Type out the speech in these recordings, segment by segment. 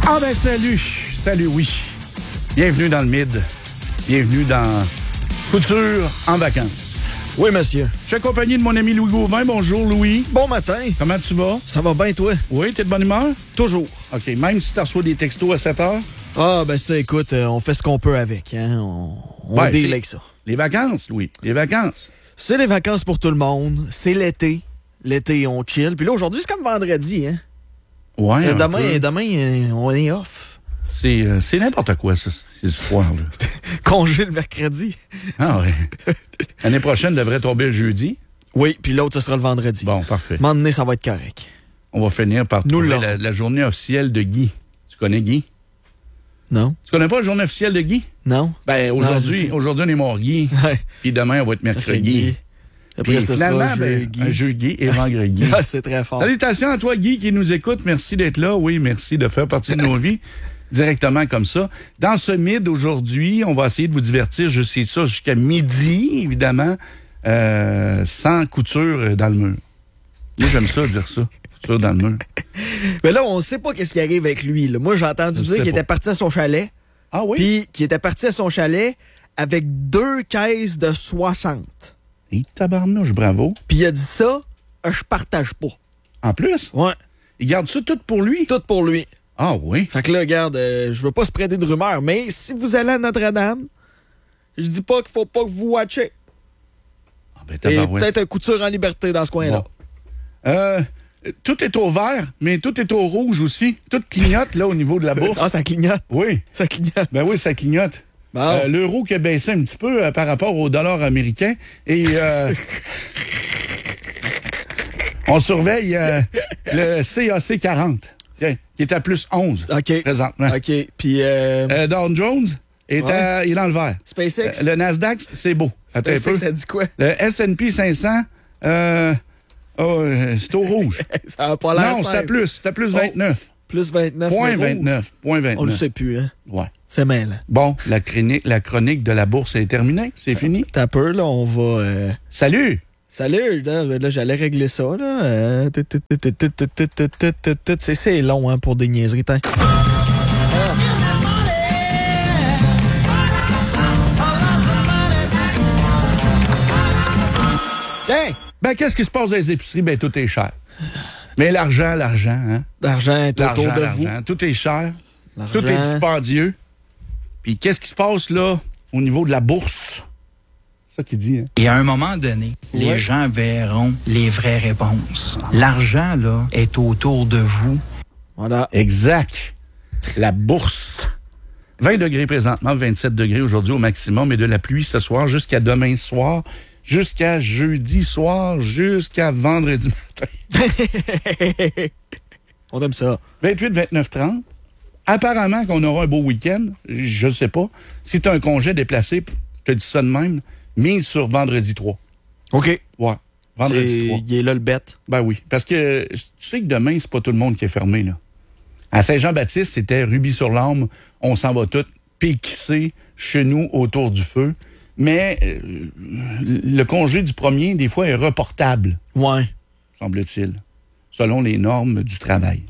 Ah ben salut, oui. Bienvenue dans le Mid. Bienvenue dans Couture en vacances. Oui, monsieur. Je suis accompagné de mon ami Louis Gauvin. Bonjour, Louis. Bon matin. Comment tu vas? Ça va bien, toi? Oui, t'es de bonne humeur? Toujours. OK, même si tu reçois des textos à 7 heures? Ah, ben ça, écoute, on fait ce qu'on peut avec, hein. On deal avec ça. Les vacances, Louis, les vacances. C'est les vacances pour tout le monde. C'est l'été. L'été, on chill. Puis là, aujourd'hui, c'est comme vendredi, hein. Ouais. Demain, on est off. C'est n'importe quoi, ça, ces histoires-là. Congé le mercredi. Ah ouais. L'année prochaine devrait tomber le jeudi. Oui, puis l'autre, ce sera le vendredi. Bon, parfait. À un moment donné, ça va être correct. On va finir par trouver la journée officielle de Guy. Tu connais Guy? Non. Tu connais pas la journée officielle de Guy? Non. Ben, aujourd'hui, on est mort Guy. Ouais. Puis demain, on va être mercredi. Après, Puis ce finalement, sera jeudi. un jeudi et vendredi. Ah, c'est très fort. Salutations à toi, Guy, qui nous écoute. Merci d'être là. Oui, merci de faire partie de nos vies directement comme ça. Dans ce mid aujourd'hui, on va essayer de vous divertir. Je sais ça jusqu'à midi, évidemment, sans couture dans le mur. Moi, j'aime ça, dire ça. Couture dans le mur. Mais là, on sait pas qu'est-ce qui arrive avec lui. Là. Moi, j'ai entendu dire qu'il était parti à son chalet. Ah oui? Puis qu'il était parti à son chalet avec 2 caisses de 60. Et tabarnouche, bravo. Puis il a dit ça, je partage pas. En plus? Ouais. Il garde ça tout pour lui? Tout pour lui. Ah oui? Fait que là, regarde, je veux pas spreader de rumeurs, mais si vous allez à Notre-Dame, je dis pas qu'il faut pas que vous watchez. Ah ben, Et tabarouette. peut-être un couture en liberté dans ce coin-là. Bon. Tout est au vert, mais tout est au rouge aussi. Tout clignote, là, au niveau de la bourse. Ah, ça clignote. Oui. Ça clignote. Ben oui, ça clignote. Bon. L'euro qui a baissé un petit peu par rapport au dollar américain. Et on surveille le CAC 40, tiens, qui est à plus 11 présentement. OK. Puis Dow Jones il est dans le vert. SpaceX. Le Nasdaq, c'est beau. Attends un peu. SpaceX, ça dit quoi? Le S&P 500, c'est au rouge. Ça n'a pas l'air Non, c'est à plus. C'est à plus 29. Plus 29. Point 29. Point 29. On le sait plus, hein? Ouais. C'est mêlant. Bon, la chronique de la bourse est terminée. C'est fini. T'as peur, là, on va... Salut! Salut! Là, j'allais régler ça, là. C'est long, hein, pour des niaiseries. Tiens! Ben, qu'est-ce qui se passe dans les épiceries? Ben, tout est cher. Mais l'argent, hein? L'argent est autour de vous. Tout est cher. L'argent. Tout est dispendieux. Puis qu'est-ce qui se passe, là, au niveau de la bourse? C'est ça qu'il dit, hein? Et à un moment donné, les gens verront les vraies réponses. L'argent, là, est autour de vous. Voilà. Exact. La bourse. 20 degrés présentement, 27 degrés aujourd'hui au maximum, et de la pluie ce soir jusqu'à demain soir, jusqu'à jeudi soir, jusqu'à vendredi matin. On aime ça. 28, 29, 30. Apparemment qu'on aura un beau week-end. Je ne sais pas. Si tu as un congé déplacé, je te dis ça de même, mise sur vendredi 3. OK. Ouais. Vendredi 3. Il est là le bête. Ben oui. Parce que tu sais que demain, c'est pas tout le monde qui est fermé, là. À Saint-Jean-Baptiste, c'était Ruby-sur-Lorme. On s'en va tous péquisser chez nous autour du feu. Mais le congé du premier, des fois, est reportable. Ouais. Semble-t-il. Selon les normes du travail.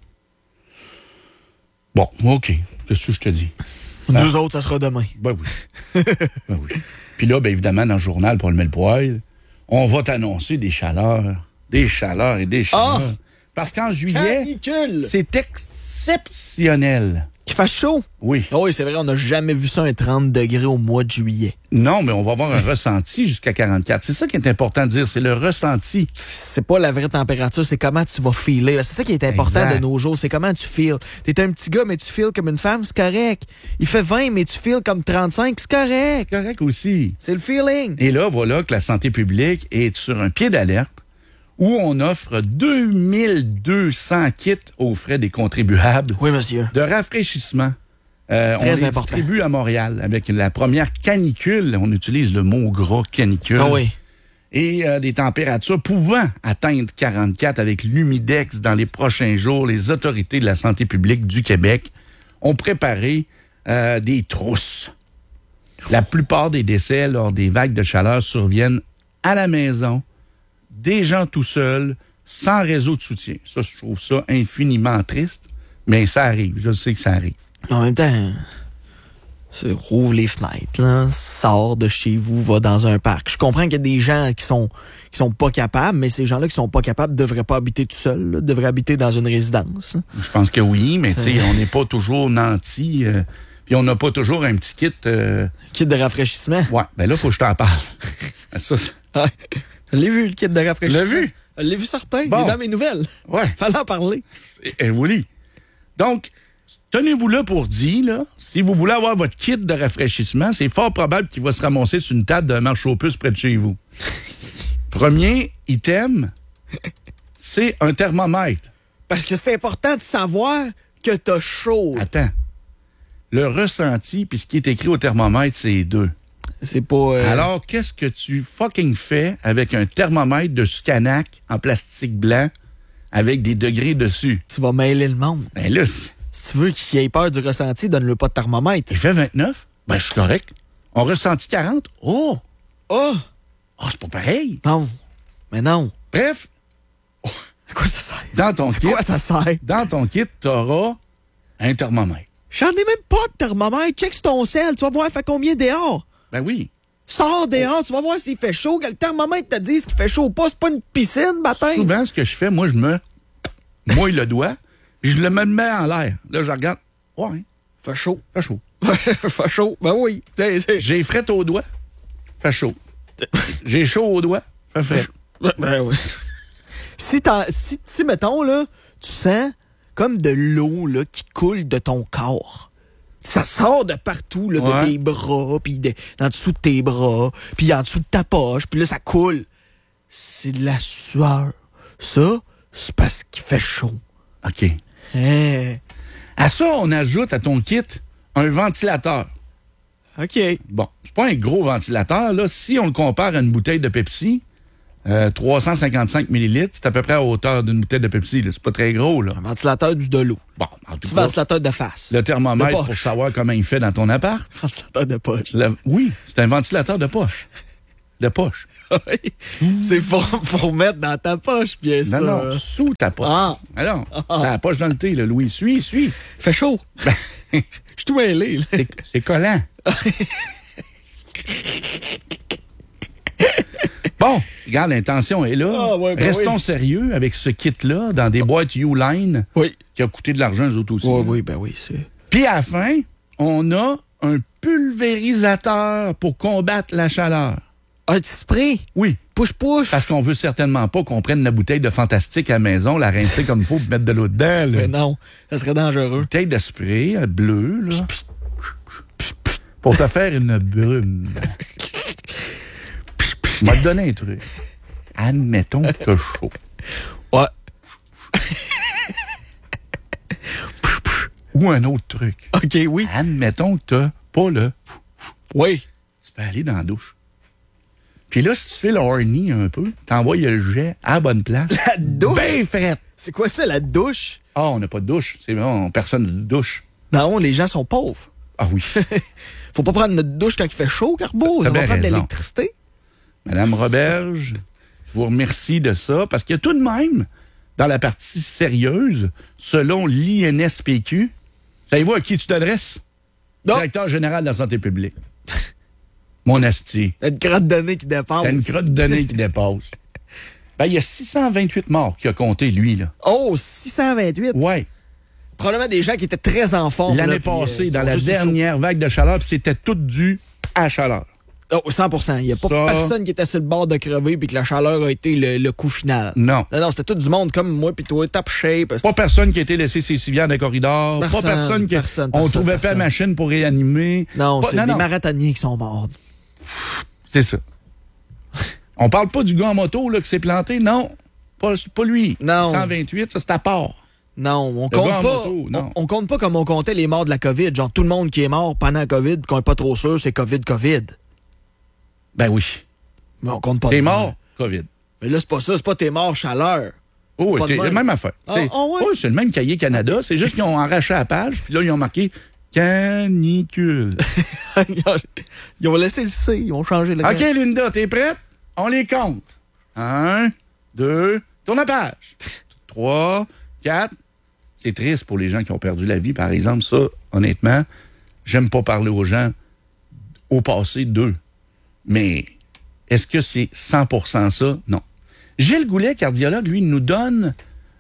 Bon, OK. Qu'est-ce que je te dis? Nous autres, ça sera demain. Ben oui. Ben oui. Puis là, ben évidemment, dans le journal, pour le le poil, on va t'annoncer des chaleurs. Des chaleurs et des chaleurs. Ah! Parce qu'en juillet, Canicule! c'est exceptionnel. Qu'il fasse chaud. Oui. Oh oui, c'est vrai, on n'a jamais vu ça un 30 degrés au mois de juillet. Non, mais on va avoir un ressenti jusqu'à 44. C'est ça qui est important de dire, c'est le ressenti. C'est pas la vraie température, c'est comment tu vas filer. C'est ça qui est important Exact. de nos jours, c'est comment tu feels. T'es un petit gars, mais tu feels comme une femme, c'est correct. Il fait 20, mais tu feels comme 35, c'est correct. C'est correct aussi. C'est le feeling. Et là, voilà que la santé publique est sur un pied d'alerte où on offre 2200 kits aux frais des contribuables Oui, monsieur. de rafraîchissement. On les important. distribue à Montréal avec la première canicule. On utilise le mot gras canicule. Ah oui. Et des températures pouvant atteindre 44 avec l'humidex dans les prochains jours. Les autorités de la santé publique du Québec ont préparé des trousses. La plupart des décès lors des vagues de chaleur surviennent à la maison, des gens tout seuls, sans réseau de soutien. Ça, je trouve ça infiniment triste. Mais ça arrive, je sais que ça arrive. En même temps, rouvre les fenêtres, là, sors de chez vous, va dans un parc. Je comprends qu'il y a des gens qui sont pas capables, mais ces gens-là qui sont pas capables devraient pas habiter tout seuls, là, devraient habiter dans une résidence. Je pense que oui, mais tu sais, on n'est pas toujours nantis, puis on n'a pas toujours un petit kit... Kit de rafraîchissement. Ouais, ben là, faut que je t'en parle. Ça, Ouais. Je l'ai vu, le kit de rafraîchissement. Tu l'as vu? Je l'ai vu certain. Bon. Il est dans mes nouvelles. ouais. Fallait en parler. Oui. Donc, tenez-vous là pour dire, là, si vous voulez avoir votre kit de rafraîchissement, c'est fort probable qu'il va se ramasser sur une table d'un marché aux puces près de chez vous. Premier item, c'est un thermomètre. Parce que c'est important de savoir que t'as chaud. Attends. Le ressenti, puis ce qui est écrit au thermomètre, c'est 2. C'est pas... Alors, qu'est-ce que tu fucking fais avec un thermomètre de Scanac en plastique blanc avec des degrés dessus? Tu vas mêler le monde. Ben là, Si tu veux qu'il ait peur du ressenti, donne-le pas de thermomètre. il fait 29. Ben, je suis correct. On ressenti 40. Oh! Oh! Oh, c'est pas pareil. Non. Mais non. Bref, À quoi ça sert? dans ton À kit, quoi ça sert? t'auras un thermomètre. J'en ai même pas de thermomètre. Check sur ton sel. Tu vas voir, il fait combien dehors? Ben oui. Sors dehors, tu vas voir s'il fait chaud. Que le thermomètre te dise qu'il fait chaud ou pas. C'est pas une piscine, baptême. Souvent, ce que je fais, moi, je me mouille le doigt, puis je le mets en l'air. Là, je regarde. Ouais, Fait chaud. fait chaud. Fait chaud. Ben oui. J'ai fret au doigt, fait chaud. J'ai chaud au doigt, fait frais. Ben oui. Si, mettons, là, tu sens comme de l'eau là, qui coule de ton corps. Ça sort de partout, là, Ouais. de tes bras, puis en dessous de tes bras, puis en dessous de ta poche, puis là, ça coule. C'est de la sueur. Ça, c'est parce qu'il fait chaud. OK. Hein? À ça, on ajoute à ton kit un ventilateur. OK. Bon, c'est pas un gros ventilateur, là. Si on le compare à une bouteille de Pepsi, 355 millilitres, c'est à peu près à hauteur d'une bouteille de Pepsi, là. C'est pas très gros, là. Un ventilateur du de l'eau. Bon, en tout Petit cas, ventilateur de face. le De thermomètre poche. pour savoir comment il fait dans ton appart. Ventilateur de poche. Oui, c'est un ventilateur de poche. De poche. C'est pour remettre dans ta poche, bien sûr. Non, sous ta poche. Ah. Alors, la poche dans le thé, là, Louis. Suis. Fait chaud. Ben, Je suis tout mêlé, là. c'est collant. Bon, regarde, l'intention est là. Ah, ouais, ben Restons oui. sérieux avec ce kit-là dans des boîtes U-Line Oui. qui a coûté de l'argent aux autres aussi. Oui, ben oui, c'est... Puis à la fin, on a un pulvérisateur pour combattre la chaleur. Un petit spray. Oui, Push-push. parce qu'on veut certainement pas qu'on prenne la bouteille de Fantastique à la maison, la rincer comme il faut, puis mettre de l'eau dedans. Là. Mais non, ça serait dangereux. Bouteille de spray bleu, là, pour te faire une brume. Je vais te donner un truc. Admettons que t'as chaud. Ouais. Ou un autre truc. OK, oui. Admettons que t'as pas le... Oui. Tu peux aller dans la douche. Puis là, si tu fais le horny un peu, t'envoies le jet à la bonne place. La douche? Ben frette. C'est quoi ça, la douche? Ah, on n'a pas de douche. C'est bon, personne ne douche. Non, les gens sont pauvres. Ah oui. Faut pas prendre notre douche quand il fait chaud, Carbo. T'as Ça va bien prendre de raison. l'électricité. Madame Roberge, je vous remercie de ça, parce qu'il y a tout de même, dans la partie sérieuse, selon l'INSPQ, savez-vous à qui tu t'adresses? Non. Directeur général de la santé publique. Mon asti. T'as une crotte de nez qui dépasse. T'as une crotte de nez qui dépasse. Ben, il y a 628 morts qui a compté, lui, là. Oh, 628. Ouais. Probablement des gens qui étaient très en forme. L'année là, puis, passée, qui dans ont la juste eu chaud. dernière vague de chaleur, puis c'était tout dû à la chaleur. Oh, 100%. Il n'y a pas Ça- personne qui était sur le bord de crever puis que la chaleur a été le coup final. Non. Non, c'était tout du monde comme moi puis toi, top shape. Pas personne qui a été laissé ses civières dans les corridors. Personne, pas personne qui... personne, on personne, trouvait pas la personne. machine pour réanimer. Non, Pas- c'est des marathoniens qui sont morts. C'est ça. On parle pas du gars en moto là, qui s'est planté, non. Pas lui. Non. 128, ça c'est à part. Non, on gars compte en pas. moto, non. On compte pas comme on comptait les morts de la COVID. Genre, tout le monde qui est mort pendant la COVID, qu'on est pas trop sûr, c'est COVID. Ben oui. Mais on compte pas. T'es de mort, COVID. Mais là, c'est pas ça. C'est pas t'es mort chaleur. Oh, Pas de c'est la même. même affaire. Ah, C'est ah ouais? oh, c'est le même cahier Canada. C'est juste qu'ils ont arraché la page, puis là, ils ont marqué canicule. Ils ont laissé le C. Ils ont changé le OK, reste. Linda, t'es prête? On les compte. 1, 2, tourne la page. 3, 4, C'est triste pour les gens qui ont perdu la vie, par exemple. Ça, honnêtement, j'aime pas parler aux gens au passé d'eux. Mais est-ce que c'est 100% ça? Non. Gilles Goulet, cardiologue, lui, nous donne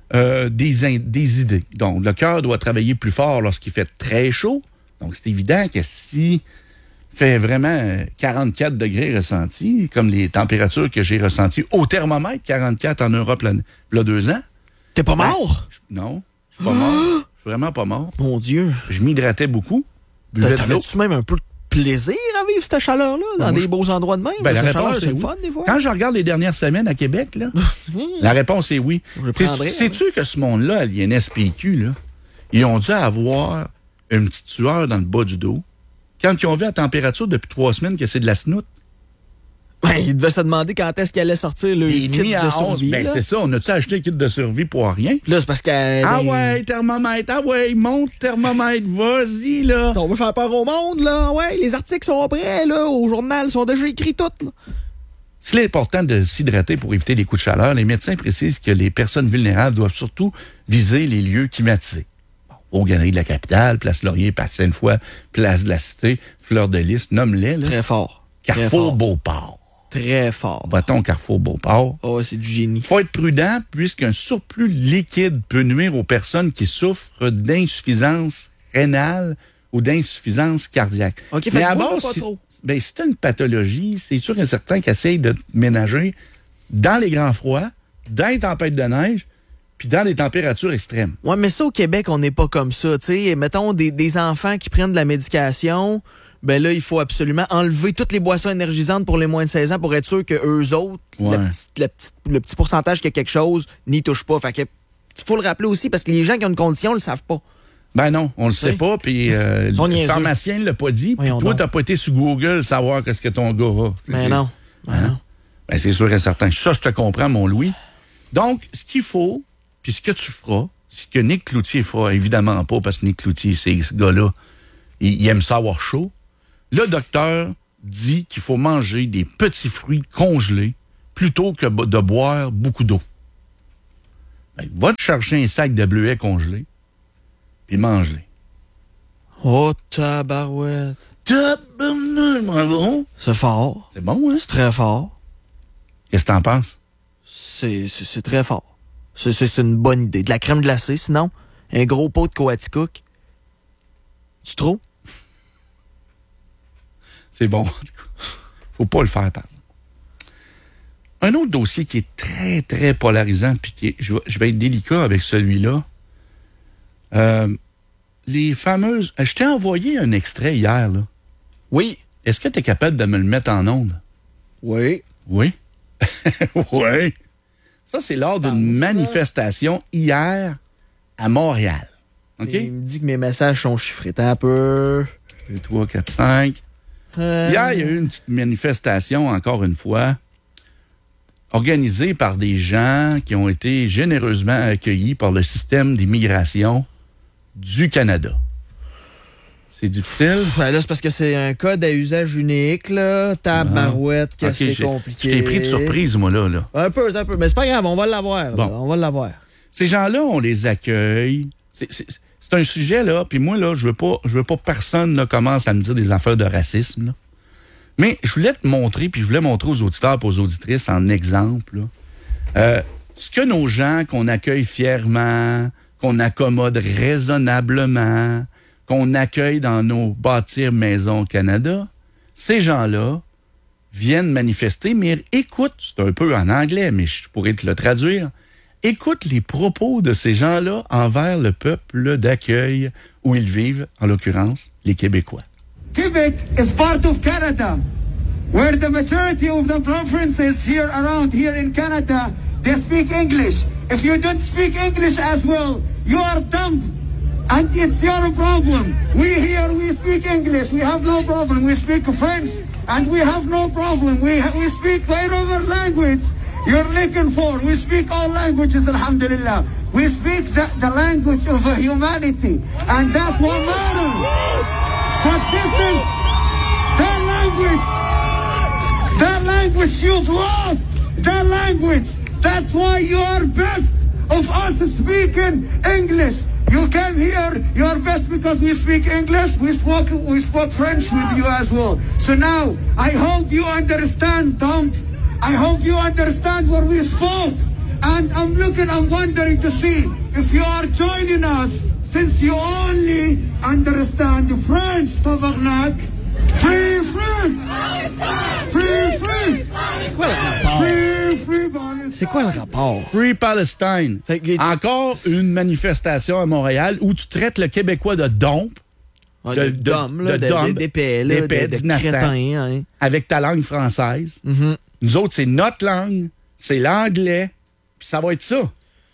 des idées. Donc, le cœur doit travailler plus fort lorsqu'il fait très chaud. Donc, c'est évident que si fait vraiment 44 degrés ressentis, comme les températures que j'ai ressenties au thermomètre, 44 en Europe, là 2 ans. T'es pas mort? Non, je suis pas mort. Je suis vraiment pas mort. Mon Dieu. Je m'hydratais beaucoup. T'avais-tu même un peu de plaisir à vivre cette chaleur-là, dans des beaux endroits de même? Ben, la la réponse, chaleur, c'est c'est le oui. fun, des fois. Quand je regarde les dernières semaines à Québec, là, la réponse est oui. Sais-tu que ce monde-là, à l'INSPQ, là, ils ont dû avoir une petite sueur dans le bas du dos quand ils ont vu la température depuis 3 semaines que c'est de la snoute. Ben, ils devaient se demander quand est-ce qu'elle allait sortir le kit de survie. Ben, c'est ça, on a-tu acheté le kit de survie pour rien? Là, c'est parce que... Ah ouais, thermomètre, ah ouais, monte thermomètre, vas-y, là. On veut faire peur au monde, là. Ouais, les articles sont prêts, là. Au journal, sont déjà écrits tous, là. S'il est important de s'hydrater pour éviter les coups de chaleur, les médecins précisent que les personnes vulnérables doivent surtout viser les lieux climatisés. Aux Galeries de la Capitale, Place Laurier, Place Sainte-Foy, Place de la Cité, Fleur de Lys, nomme-les. Là. Très fort. Carrefour Beauport. Très fort. Va-t-on Carrefour Beauport? Oh, c'est du génie. Il faut être prudent puisqu'un surplus liquide peut nuire aux personnes qui souffrent d'insuffisance rénale ou d'insuffisance cardiaque. OK, mais à pas base, trop. Ben, si t'as une pathologie, c'est sûr et certain qu'ils essayent de te ménager dans les grands froids, dans les tempêtes de neige, puis dans les températures extrêmes. Ouais, mais ça, au Québec, on n'est pas comme ça. Tu sais, mettons des enfants qui prennent de la médication, ben là, il faut absolument enlever toutes les boissons énergisantes pour les moins de 16 ans pour être sûr que eux autres, Ouais. le petit pourcentage qui a quelque chose, n'y touche pas. Fait que, faut le rappeler aussi, parce que les gens qui ont une condition le savent pas. Ben non, on le sait pas, puis le pharmacien ne l'a pas dit, puis toi, t'as pas été sur Google savoir qu'est-ce que ton gars a. Ben non. Ben c'est sûr et certain. Ça, je te comprends, mon Louis. Donc, ce qu'il faut, puis ce que tu feras, ce que Nick Cloutier fera, évidemment pas, parce que Nick Cloutier, c'est ce gars-là, il aime ça avoir chaud. Le docteur dit qu'il faut manger des petits fruits congelés plutôt que de boire beaucoup d'eau. Ben, va te chercher un sac de bleuets congelés, puis mange-les. Oh, tabarouette. Tabarnak, bravo. C'est fort. C'est bon, hein? C'est très fort. Qu'est-ce que t'en penses? C'est très fort. C'est une bonne idée. De la crème glacée, sinon, un gros pot de Coaticook. Tu trouves? C'est bon, en tout cas. Faut pas le faire, par exemple. Un autre dossier qui est très, très polarisant, puis je vais être délicat avec celui-là. Les fameuses... Je t'ai envoyé un extrait hier, là. Oui. Est-ce que tu es capable de me le mettre en onde? Oui. Oui? Oui. Ça, c'est lors d'une manifestation hier à Montréal. OK? Il me dit que mes messages sont chiffrés. T'as un peu... 2, 3, 4, 5... Hier, il y a eu une petite manifestation, encore une fois, organisée par des gens qui ont été généreusement accueillis par le système d'immigration du Canada. C'est difficile? Ben là, c'est parce que c'est un code à usage unique, là. Tabarouette, que okay, c'est compliqué. Je t'ai pris de surprise, moi, là. Un peu. Mais c'est pas grave, on va l'avoir. Bon. On va l'avoir. Ces gens-là, on les accueille. C'est un sujet, là, puis moi, là, je veux pas personne là, commence à me dire des affaires de racisme, là. Mais je voulais te montrer, puis je voulais montrer aux auditeurs et aux auditrices en exemple, là, ce que nos gens qu'on accueille fièrement, qu'on accommode raisonnablement, qu'on accueille dans nos bâtir maisons au Canada, ces gens-là viennent manifester, mais écoute, c'est un peu en anglais, mais je pourrais te le traduire. Écoute les propos de ces gens-là envers le peuple d'accueil où ils vivent, en l'occurrence, les Québécois. Quebec is part of Canada, where the majority of the provinces here around here in Canada, they speak English. If you don't speak English as well, you are dumb. And it's your problem. We here, we speak English. We have no problem. We speak French, and we have no problem. We speak whatever language you're looking for. We speak all languages, alhamdulillah. We speak the language of humanity. And that's what matters. But this is the language you've lost. The language. That's why you are best of us speaking English. You came here, you're best because we speak English, we spoke French with you as well. So now, I hope you understand, Tom. I hope you understand what we spoke. And I'm wondering to see if you are joining us, since you only understand French, tabarnak. Free, free! Free, free! C'est quoi le rapport? Free, free, Palestine. C'est quoi le rapport? Free Palestine. Fait que- Encore une manifestation à Montréal où tu traites le Québécois de dompe, Ouais, de d'hommes, là, d'hommes, d'épais, là, d'épais, de d'innocents. crétins. Hein. avec ta langue française. Mhm. Nous autres, c'est notre langue, c'est l'anglais, puis ça va être ça.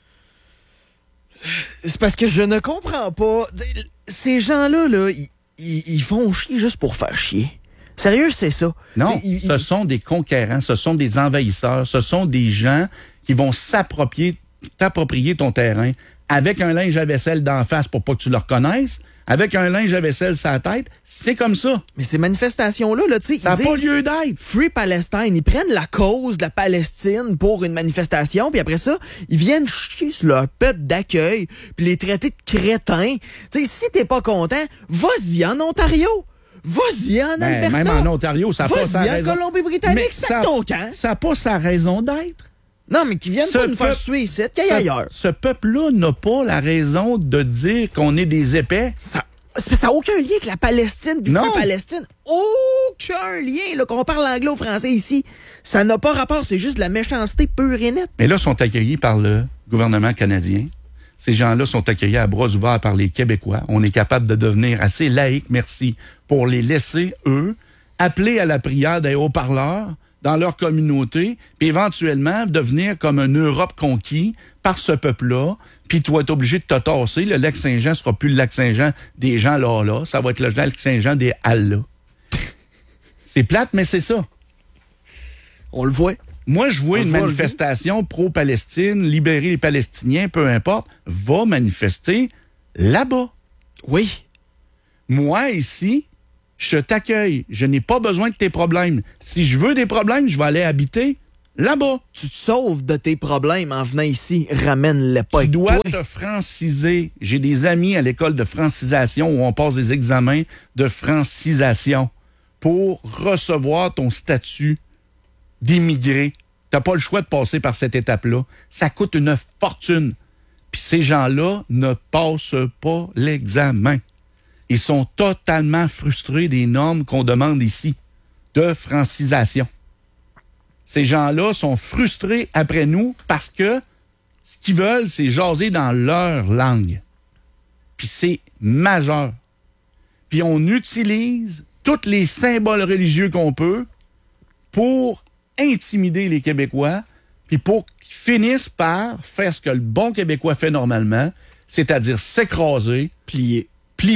C'est parce que je ne comprends pas. Ces gens-là, là, ils font chier juste pour faire chier. Sérieux, c'est ça. Non, T'sais, ce sont des conquérants, ce sont des envahisseurs, ce sont des gens qui vont t'approprier ton terrain avec un linge à vaisselle d'en face pour pas que tu le reconnaisses, avec un linge à vaisselle sur la tête. C'est comme ça. Mais ces manifestations-là, là, tu sais, Ça n'a ils pas disent lieu d'être. Free Palestine. Ils prennent la cause de la Palestine pour une manifestation, puis après ça, ils viennent chier sur leur peuple d'accueil, puis les traiter de crétins. Tu sais, si t'es pas content, vas-y en Ontario. Vas-y en Alberta. Même en Ontario, ça n'a pas sa Vas-y en raison. Colombie-Britannique, sac ton camp. Ça n'a pas sa raison d'être. Non, mais qu'ils viennent Ce pas nous faire peuple- suer ici, qu'ils aillent ailleurs. Ce peuple-là n'a pas la raison de dire qu'on est des épais. Ça n'a aucun lien avec la Palestine puis Non. Free Palestine. Aucun lien, là, qu'on parle anglais ou français ici. Ça n'a pas rapport, c'est juste de la méchanceté pure et nette. Mais là, sont accueillis par le gouvernement canadien. Ces gens-là sont accueillis à bras ouverts par les Québécois. On est capable de devenir assez laïque, merci, pour les laisser, eux, appeler à la prière des haut-parleurs dans leur communauté, puis éventuellement devenir comme une Europe conquis par ce peuple-là, puis tu vas être obligé de te tasser. Le lac Saint-Jean sera plus le lac Saint-Jean des gens là, ça va être le lac Saint-Jean des Halles. C'est plate, mais c'est ça. On le voit. Moi, je vois On une voit, manifestation pro-Palestine, libérer les Palestiniens, peu importe, va manifester là-bas. Oui. Moi, ici, je t'accueille. Je n'ai pas besoin de tes problèmes. Si je veux des problèmes, je vais aller habiter là-bas. Tu te sauves de tes problèmes en venant ici. Ramène-les pas Tu avec dois toi. te franciser. J'ai des amis à l'école de francisation où on passe des examens de francisation pour recevoir ton statut d'immigré. T'as pas le choix de passer par cette étape-là. Ça coûte une fortune. Puis ces gens-là ne passent pas l'examen. Ils sont totalement frustrés des normes qu'on demande ici de francisation. Ces gens-là sont frustrés après nous parce que ce qu'ils veulent, c'est jaser dans leur langue. Puis c'est majeur. Puis on utilise tous les symboles religieux qu'on peut pour intimider les Québécois, puis pour qu'ils finissent par faire ce que le bon Québécois fait normalement, c'est-à-dire s'écraser, plier,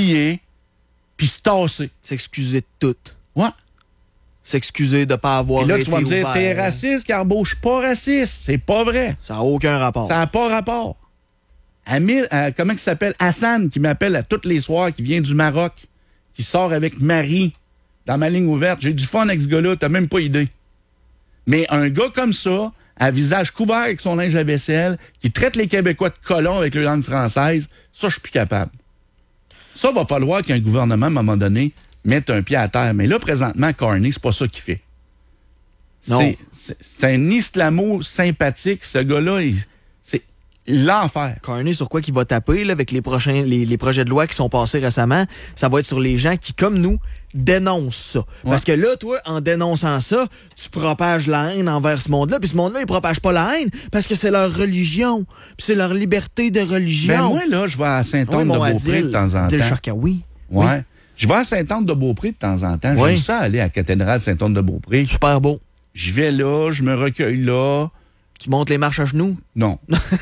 puis se tasser. S'excuser de tout. Ouais. S'excuser de pas avoir Et là, été tu vas me dire, ouvert. t'es raciste, Carbo. Je suis pas raciste. C'est pas vrai. Ça n'a aucun rapport. Ça n'a pas rapport. Comment il s'appelle? Hassan, qui m'appelle à tous les soirs, qui vient du Maroc, qui sort avec Marie dans ma ligne ouverte. J'ai du fun avec ce gars-là, t'as même pas idée. Mais un gars comme ça, à visage couvert avec son linge à vaisselle, qui traite les Québécois de colons avec leur langue française, ça, je suis plus capable. Ça, va falloir qu'un gouvernement, à un moment donné, mette un pied à terre. Mais là, présentement, Carney, c'est pas ça qu'il fait. Non. C'est un islamo-sympathique, ce gars-là. C'est l'enfer. Carney, sur quoi qu'il va taper là, avec les projets de loi qui sont passés récemment, ça va être sur les gens qui, comme nous, dénoncent ça. Parce que là, toi, en dénonçant ça, tu propages la haine envers ce monde-là, puis ce monde-là, il propage pas la haine parce que c'est leur religion, puis c'est leur liberté de religion. Ben moi, là, je vais à Saint-Anne-de-Beaupré de temps en temps. Charcaoui. Ouais. Oui. Je vais à Saint-Anne-de-Beaupré de temps en temps. Oui. J'aime ça aller à la cathédrale Saint-Anne-de-Beaupré. Super beau. Je vais là, je me recueille là. Tu montes les marches à genoux? Non.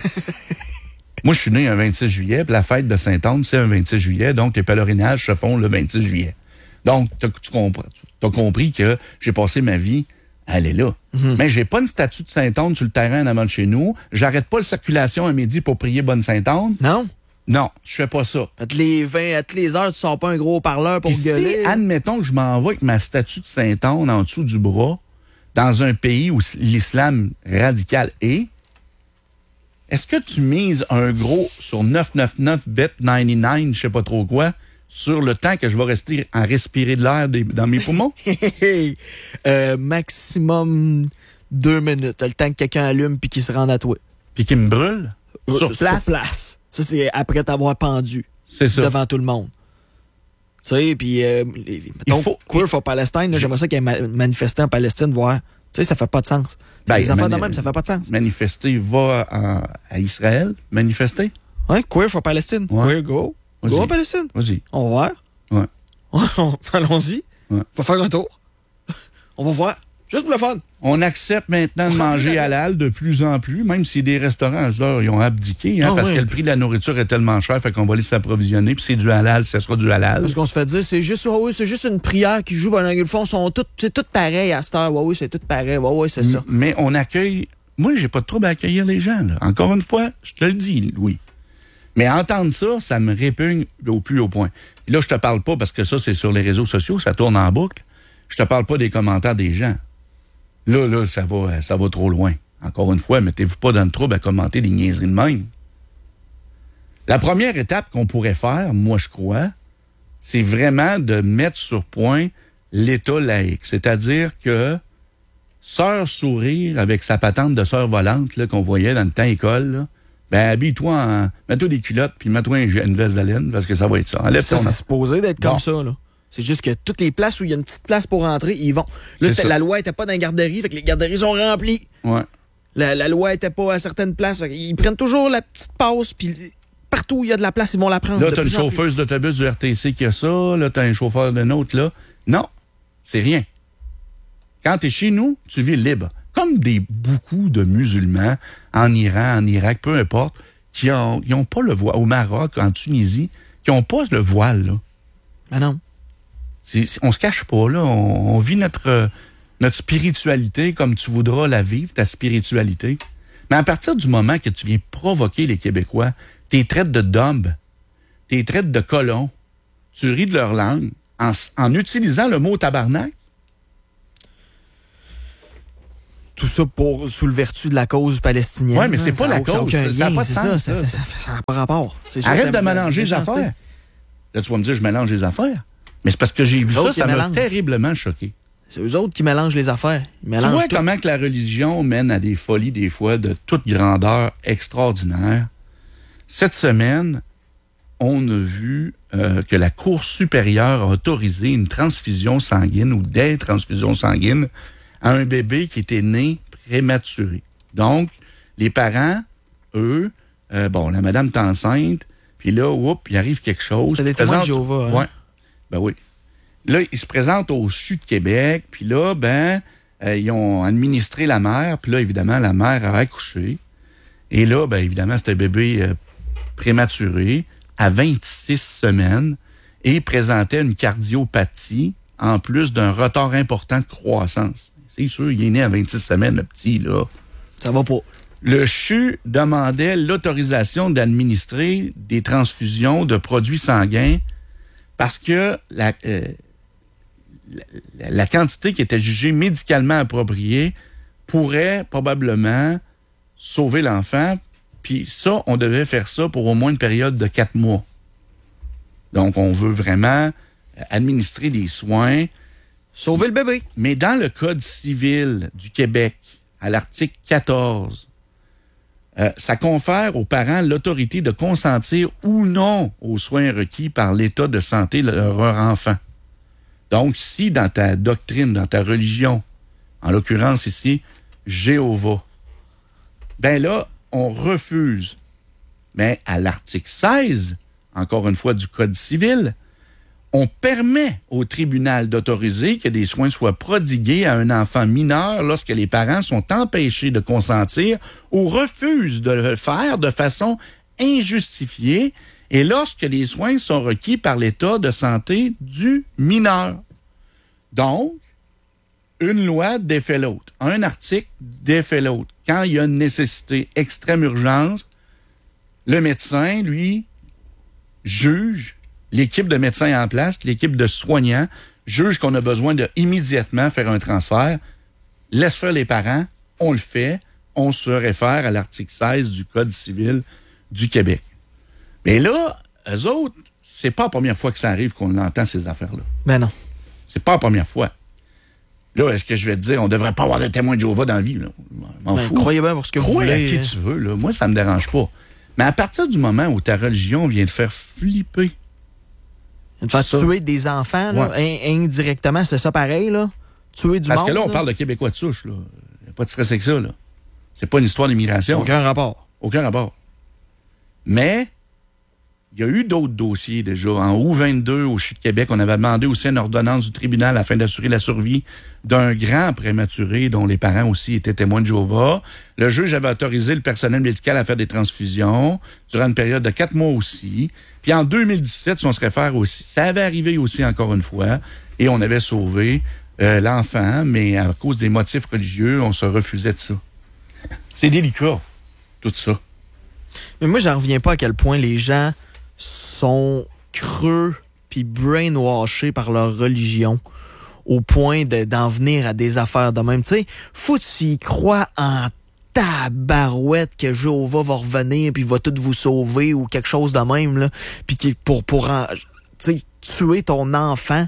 Moi, je suis né un 26 juillet, puis la fête de Saint-Anne, c'est un 26 juillet, donc les pèlerinages se font le 26 juillet. Donc, t'as compris que j'ai passé ma vie à aller là. Mais j'ai pas une statue de Saint-Anne sur le terrain en avant de chez nous. J'arrête pas la circulation à midi pour prier Bonne Saint-Anne. Non? Non, je fais pas ça. À toutes les heures, tu sors pas un gros parleur pour Puis gueuler. si, admettons que je m'en vais avec ma statue de Saint-Anne en dessous du bras, dans un pays où l'islam radical est, est-ce que tu mises un gros sur 999 Bet99, je sais pas trop quoi, sur le temps que je vais rester à respirer de l'air dans mes poumons? Maximum 2 minutes. Le temps que quelqu'un allume puis qu'il se rende à toi. Puis qu'il me brûle? Sur place? Sur place. Ça, c'est après t'avoir pendu. C'est ça. Devant tout le monde. Tu sais, puis Queer for Palestine, là, j'aimerais ça qu'il y ait manifesté en Palestine, voir. Tu sais, ça fait pas de sens. Les affaires de même, ça fait pas de sens. Manifester, va à Israël, manifester. Ouais, Queer for Palestine. Ouais. Queer, go. Vas-y. Go à Palestine. Vas-y. On va voir. Ouais. Allons-y. Ouais. Faut faire un tour. On va voir. Juste pour le fun. On accepte maintenant de manger halal de plus en plus, même si des restaurants, là, ils ont abdiqué, hein, parce que le prix de la nourriture est tellement cher, fait qu'on va aller s'approvisionner, puis c'est du halal, ça sera du halal. Parce qu'on se fait dire, c'est juste une prière qui joue pendant le fond, c'est tout pareil à cette heure. Oui, c'est tout pareil. Oui, c'est ça. Mais on accueille. Moi, j'ai pas de trouble à accueillir les gens, là. Encore une fois, je te le dis, Louis. Mais entendre ça, ça me répugne au plus haut point. Et là, je te parle pas, parce que ça, c'est sur les réseaux sociaux, ça tourne en boucle. Je te parle pas des commentaires des gens. Là, ça va trop loin. Encore une fois, mettez-vous pas dans le trouble à commenter des niaiseries de même. La première étape qu'on pourrait faire, moi, je crois, c'est vraiment de mettre sur point l'État laïque. C'est-à-dire que Sœur Sourire, avec sa patente de sœur volante là, qu'on voyait dans le temps école, là, ben habille-toi mets-toi des culottes puis mets-toi une veste de laine parce que ça va être ça. Enlève ça, c'est supposé d'être comme ça, là. C'est juste que toutes les places où il y a une petite place pour rentrer, ils vont. Là, la loi était pas dans les garderies, fait que les garderies sont remplies. Ouais. La loi était pas à certaines places, fait qu'ils prennent toujours la petite passe, puis partout où il y a de la place, ils vont la prendre. Là, t'as une chauffeuse d'autobus du RTC qui a ça, là, t'as un chauffeur de nôtre, là. Non, c'est rien. Quand t'es chez nous, tu vis libre. Comme beaucoup de musulmans en Iran, en Irak, peu importe, qui ont pas le voile, au Maroc, en Tunisie, qui ont pas le voile, là. Ah non. On se cache pas, là. On vit notre spiritualité comme tu voudras la vivre, ta spiritualité. Mais à partir du moment que tu viens provoquer les Québécois, t'es traites de dumb, t'es traites de colons, tu ris de leur langue en utilisant le mot tabarnak. Tout ça sous le vertu de la cause palestinienne. Oui, mais c'est pas la cause. Ça n'a pas de sens. Ça n'a pas rapport. Arrête de mélanger les affaires. Là, tu vas me dire, je mélange les affaires. Mais c'est parce que j'ai vu ça m'a terriblement choqué. C'est eux autres qui mélangent les affaires. Tu vois comment que la religion mène à des folies, des fois, de toute grandeur extraordinaire. Cette semaine, on a vu que la Cour supérieure a autorisé une transfusion sanguine ou des transfusions sanguines à un bébé qui était né prématuré. Donc, les parents, eux, la madame est enceinte, puis là, il arrive quelque chose. C'est des témoins de Jéhovah, hein? Ouais. Ben oui. Là, ils se présentent au CHU de Québec, puis là, ils ont administré la mère, puis là, évidemment, la mère a accouché. Et là, évidemment, c'était un bébé prématuré à 26 semaines et présentait une cardiopathie en plus d'un retard important de croissance. C'est sûr, il est né à 26 semaines, le petit, là. Ça va pas. Le CHU demandait l'autorisation d'administrer des transfusions de produits sanguins parce que la quantité qui était jugée médicalement appropriée pourrait probablement sauver l'enfant. Puis ça, on devait faire ça pour au moins une période de 4 mois. Donc, on veut vraiment administrer des soins. Sauver le bébé. Mais dans le Code civil du Québec, à l'article 14, ça confère aux parents l'autorité de consentir ou non aux soins requis par l'état de santé de leur enfant. Donc, si dans ta doctrine, dans ta religion, en l'occurrence ici, Jéhovah, là, on refuse. Mais à l'article 16, encore une fois, du Code civil, on permet au tribunal d'autoriser que des soins soient prodigués à un enfant mineur lorsque les parents sont empêchés de consentir ou refusent de le faire de façon injustifiée et lorsque les soins sont requis par l'état de santé du mineur. Donc, une loi défait l'autre. Un article défait l'autre. Quand il y a une nécessité extrême urgence, le médecin, lui, juge. L'équipe de médecins en place, l'équipe de soignants, juge qu'on a besoin de immédiatement faire un transfert, laisse faire les parents, on le fait, on se réfère à l'article 16 du Code civil du Québec. Mais là, eux autres, c'est pas la première fois que ça arrive qu'on entend ces affaires-là. Ben non. C'est pas la première fois. Là, est-ce que je vais te dire, on devrait pas avoir de témoins de Jéhovah dans la vie? Là? M'en fous. Croyez bien pour ce que vous Croyez voulez. à qui tu veux, là. Moi, ça me dérange pas. Mais à partir du moment où ta religion vient te faire flipper, De faire ça. tuer des enfants, là, indirectement, c'est ça pareil, là? Tuer du parce monde, que là, on là? parle de Québécois de souche, là. Il n'y a pas de stress avec ça, là. C'est pas une histoire d'immigration. Aucun rapport. Aucun rapport. Mais, il y a eu d'autres dossiers déjà. En août 22, au CHU de Québec, on avait demandé aussi une ordonnance du tribunal afin d'assurer la survie d'un grand prématuré dont les parents aussi étaient témoins de Jéhovah. Le juge avait autorisé le personnel médical à faire des transfusions durant une période de 4 mois aussi. Puis en 2017, si on se réfère aussi, ça avait arrivé aussi encore une fois, et on avait sauvé l'enfant, mais à cause des motifs religieux, on se refusait de ça. C'est délicat, tout ça. Mais moi, j'en reviens pas à quel point les gens sont creux puis brainwashés par leur religion au point d'en venir à des affaires de même. Tu sais, faut que tu y crois en tabarouette que Jéhovah va revenir puis va tout vous sauver ou quelque chose de même, là. Puis pour tuer ton enfant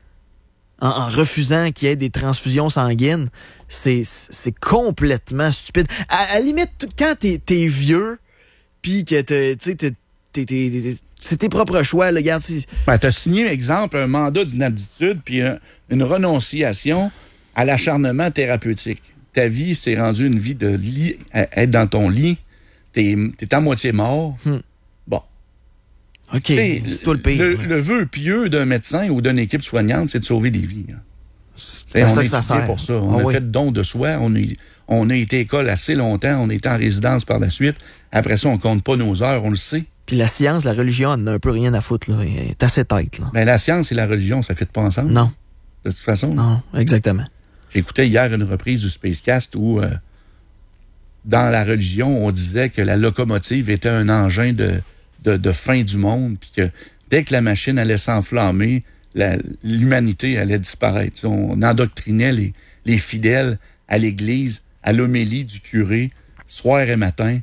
en refusant qu'il y ait des transfusions sanguines, c'est complètement stupide. À la limite, quand t'es vieux puis que c'est tes propres choix, là, regarde. Ben, tu as signé, exemple, un mandat d'inaptitude puis une renonciation à l'acharnement thérapeutique. Ta vie s'est rendue une vie de lit, être dans ton lit. T'es à moitié mort. Bon. OK, c'est toi le pire. Le vœu pieux d'un médecin ou d'une équipe soignante, c'est de sauver des vies. Hein. C'est on ça est que ça étudié sert. pour ça. On a fait don de soi. On a été école assez longtemps. On est en résidence par la suite. Après ça, on compte pas nos heures. On le sait. Puis la science, la religion, elle n'a un peu rien à foutre, là. Elle est assez tête, là. Ben, la science et la religion, ça ne fait pas ensemble. Non. De toute façon. Non, exactement. J'écoutais hier une reprise du Spacecast où, dans la religion, on disait que la locomotive était un engin de fin du monde, puis que dès que la machine allait s'enflammer, l'humanité allait disparaître. T'sais, on endoctrinait les fidèles à l'église, à l'homélie du curé, soir et matin,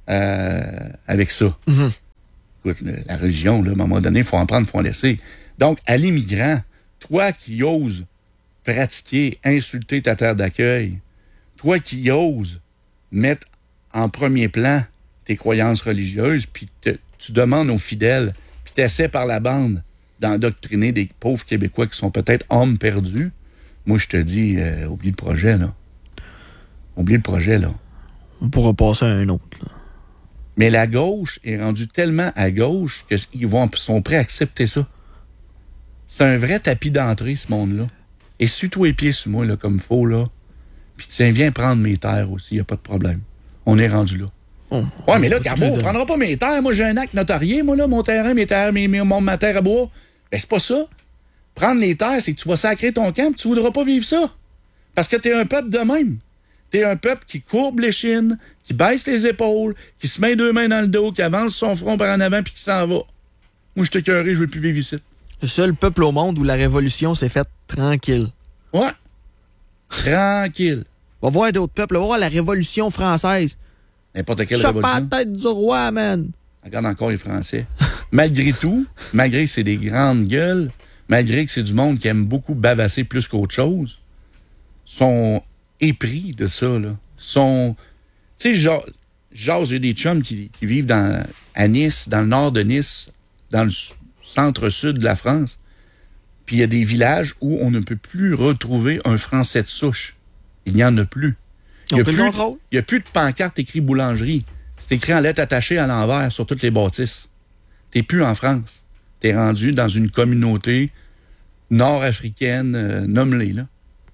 avec ça. Mm-hmm. Écoute, la religion, là, à un moment donné, il faut en prendre, il faut en laisser. Donc, à l'immigrant, toi qui oses pratiquer, insulter ta terre d'accueil, toi qui oses mettre en premier plan tes croyances religieuses, puis tu demandes aux fidèles, puis tu essaies par la bande d'endoctriner des pauvres Québécois qui sont peut-être hommes perdus, moi, je te dis, oublie le projet, là. Oublie le projet, là. On pourra passer à un autre, là. Mais la gauche est rendue tellement à gauche qu'ils sont prêts à accepter ça. C'est un vrai tapis d'entrée, ce monde-là. Et suis-toi les pieds sur moi, là, comme il faut, là. Puis tiens, viens prendre mes terres aussi, il n'y a pas de problème. On est rendu là. Ouais, mais là, Carbo, on prendra pas mes terres. Moi, j'ai un acte notarié, moi, là, mon terrain, mes terres, ma terre à bois. Ben, c'est pas ça. Prendre les terres, c'est que tu vas sacrer ton camp, tu voudras pas vivre ça. Parce que t'es un peuple de même. T'es un peuple qui courbe l'échine, qui baisse les épaules, qui se met 2 mains dans le dos, qui avance son front par en avant puis qui s'en va. Moi, je t'écœuré, je veux plus vivre ici. Le seul peuple au monde où la révolution s'est faite tranquille. Ouais. Tranquille. Va voir d'autres peuples. Va voir la révolution française. N'importe quelle Chope pas révolution. la tête du roi, man. Regarde encore les Français. Malgré tout, malgré que c'est des grandes gueules, malgré que c'est du monde qui aime beaucoup bavasser plus qu'autre chose, sont épris de ça, là. Tu sais, genre, j'ai des chums qui vivent à Nice, dans le nord de Nice, dans le centre-sud de la France. Puis il y a des villages où on ne peut plus retrouver un Français de souche. Il n'y en a plus. Il n'y a plus de pancarte écrit boulangerie. C'est écrit en lettres attachées à l'envers sur toutes les bâtisses. T'es plus en France. T'es rendu dans une communauté nord-africaine, nomme-les, là.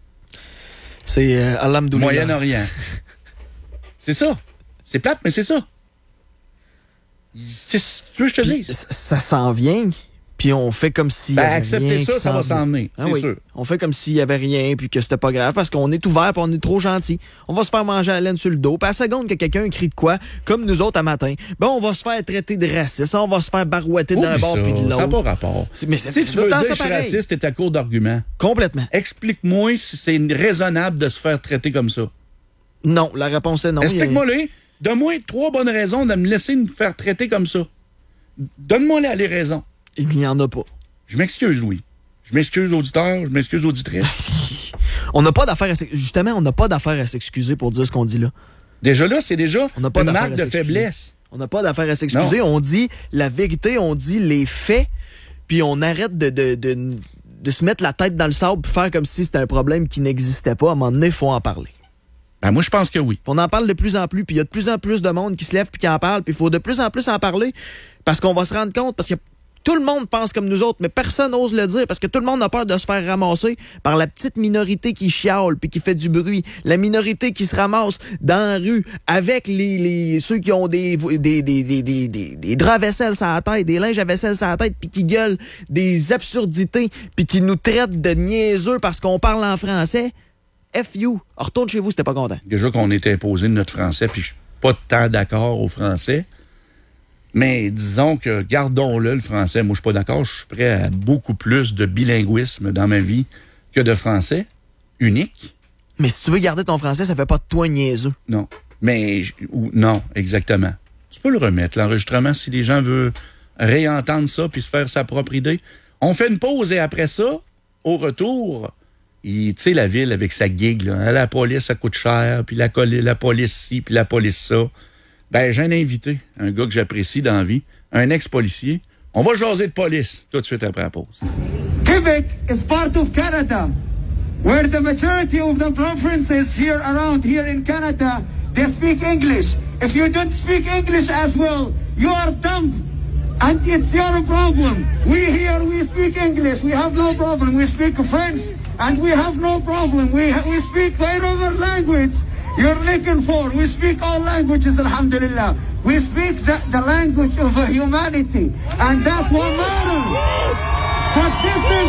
C'est Alhamdoulilah. Moyen-Orient. C'est ça. C'est plate, mais c'est ça. Tu veux que je te dise? Ça s'en vient, puis on fait comme s'il y avait accepter rien. ça va s'en venir, c'est sûr. On fait comme s'il y avait rien, puis que c'était pas grave, parce qu'on est ouvert, puis on est trop gentil. On va se faire manger la laine sur le dos, puis à la seconde que quelqu'un crie de quoi, comme nous autres à matin, ben on va se faire traiter de raciste, on va se faire barouetter d'un bord puis de l'autre. Ça n'a pas rapport. Mais si tu veux dire que je suis raciste, t'es à court d'arguments. Complètement. Explique-moi si c'est raisonnable de se faire traiter comme ça. Non, la réponse est non. Explique-moi-les. Donne-moi 3 bonnes raisons de me laisser me faire traiter comme ça. Donne-moi les raisons. Il n'y en a pas. Je m'excuse, Louis. Je m'excuse, auditeur. Je m'excuse, auditrice. On n'a pas d'affaire justement, on n'a pas d'affaire à s'excuser pour dire ce qu'on dit là. Déjà là, c'est déjà une marque de faiblesse. On n'a pas d'affaire à s'excuser. On dit la vérité, on dit les faits, puis on arrête de se mettre la tête dans le sable et faire comme si c'était un problème qui n'existait pas. À un moment donné, il faut en parler. Ben moi, je pense que oui. On en parle de plus en plus, puis il y a de plus en plus de monde qui se lève puis qui en parle, puis il faut de plus en plus en parler parce qu'on va se rendre compte, parce que tout le monde pense comme nous autres, mais personne n'ose le dire parce que tout le monde a peur de se faire ramasser par la petite minorité qui chiale puis qui fait du bruit. La minorité qui se ramasse dans la rue avec ceux qui ont des draps à vaisselle sur la tête, des linges à vaisselle sur la tête puis qui gueulent des absurdités puis qui nous traitent de niaiseux parce qu'on parle en français. F you. Retourne chez vous si t'es pas content. Déjà qu'on est imposé de notre français puis je suis pas tant d'accord au français. Mais disons que gardons-le, le français. Moi, je suis pas d'accord. Je suis prêt à beaucoup plus de bilinguisme dans ma vie que de français unique. Mais si tu veux garder ton français, ça fait pas de toi niaiseux. Non. Non, exactement. Tu peux le remettre, l'enregistrement, si les gens veulent réentendre ça puis se faire sa propre idée. On fait une pause et après ça, au retour, tu sais, la ville avec sa gig, là, la police, ça coûte cher, puis la police ci, puis la police ça. Ben, j'ai un invité, un gars que j'apprécie dans la vie, un ex-policier. On va jaser de police tout de suite après la pause. Quebec is part of Canada, where the majority of the provinces around here in Canada, they speak English. If you don't speak English as well, you are dumb. And it's your problem. We here, we speak English. We have no problem. We speak French, and we have no problem. We speak whatever language you're looking for. We speak all languages, alhamdulillah. We speak the language of humanity. And that's what matters. But this is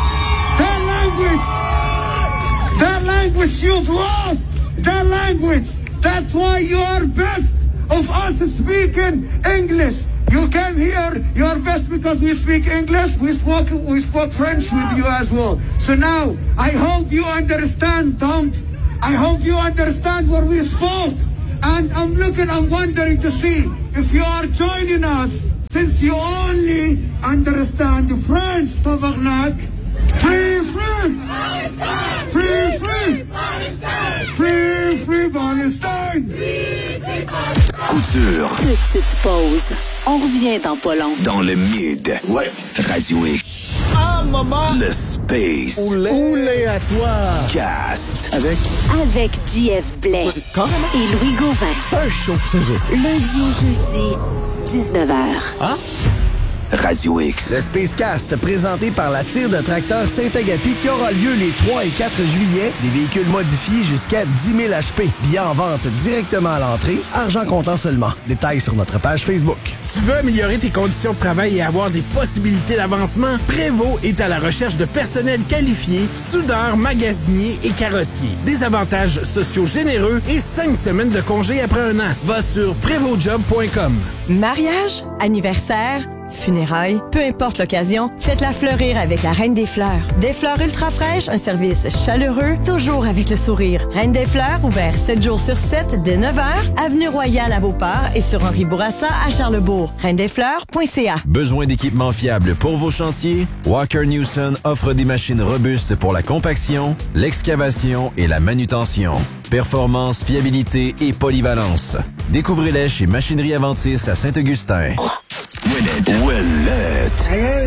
the language you've lost. The language. That's why you are best of us speaking English. You came here, you are best because we speak English. We spoke French with you as well. So now, I hope you understand, don't. I hope you understand what we spoke. And I'm wondering to see if you are joining us, since you only understand French, tabarnak. Free, free! Palestine! Free, free! Palestine! Free, free Palestine! Couture. Petite pause. On revient dans pas long. Dans le mid. Ouais. Radio X. Ah, maman! Le Space. Oulé à toi! Cast. Avec JF Blais. Carrément? Et Louis Gauvin. Un show, c'est ça. Lundi au jeudi, 19h. Ah? Radio X. Le Spacecast, présenté par la tire de tracteur Saint-Agapi, qui aura lieu les 3 et 4 juillet. Des véhicules modifiés jusqu'à 10 000 HP. Billets en vente directement à l'entrée. Argent comptant seulement. Détails sur notre page Facebook. Tu veux améliorer tes conditions de travail et avoir des possibilités d'avancement? Prévost est à la recherche de personnel qualifié, soudeurs, magasiniers et carrossiers. Des avantages sociaux généreux et 5 semaines de congé après 1 an. Va sur prévostjob.com. Mariage, anniversaire, funérailles, peu importe l'occasion, faites-la fleurir avec la Reine des Fleurs. Des fleurs ultra fraîches, un service chaleureux, toujours avec le sourire. Reine des Fleurs, ouvert 7 jours sur 7 dès 9h, avenue Royale à Beauport et sur Henri Bourassa à Charlesbourg. reindesfleurs.ca. Besoin d'équipements fiables pour vos chantiers? Walker Newson offre des machines robustes pour la compaction, l'excavation et la manutention. Performance, fiabilité et polyvalence. Découvrez-les chez Machinerie Aventis à Saint-Augustin. Ouellette.